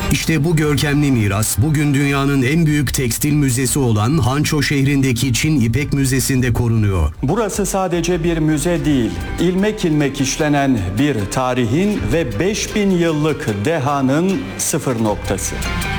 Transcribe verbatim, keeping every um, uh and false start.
İşte bu görkemli miras bugün dünyanın en büyük tekstil müzesi olan Hanço şehrindeki Çin İpek Müzesi'nde korunuyor. Burası sadece bir müze değil, ilmek ilmek işlenen bir tarihin ve beş bin yıllık dehanın sıfır noktası.